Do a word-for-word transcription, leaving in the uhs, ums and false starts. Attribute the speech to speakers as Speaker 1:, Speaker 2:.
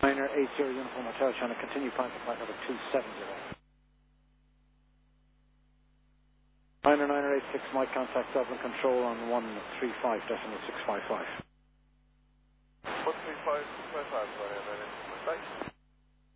Speaker 1: Niner eight zero Uniform Hotel, trying to continue flight to flight number two seven zero. Niner Niner eight six, Mike, contact Dublin Control on one three five decimal six five five.
Speaker 2: one three five, six five five, sorry, I'm in.